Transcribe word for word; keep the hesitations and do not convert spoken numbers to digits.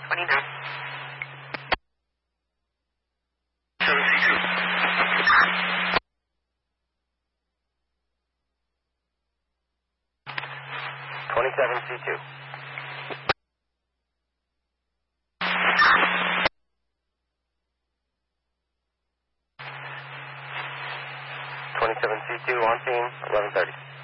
twenty-nine. twenty-seven C two. twenty-seven C two on scene, eleven thirty.